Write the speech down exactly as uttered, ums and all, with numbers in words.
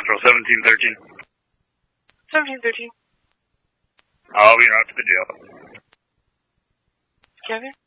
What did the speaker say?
Central, seventeen thirteen. seventeen thirteen. I'll be out to the jail. Kevin?